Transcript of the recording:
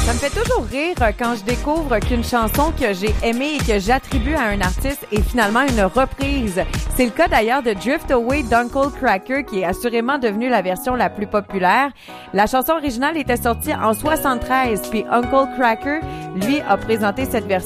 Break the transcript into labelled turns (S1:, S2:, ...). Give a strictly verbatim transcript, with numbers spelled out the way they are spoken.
S1: Ça me fait toujours rire quand je découvre qu'une chanson que j'ai aimée et que j'attribue à un artiste est finalement une reprise. C'est le cas d'ailleurs de Drift Away d'Uncle Kracker, qui est assurément devenue la version la plus populaire. La chanson originale était sortie en soixante-treize, puis Uncle Kracker, lui, a présenté cette version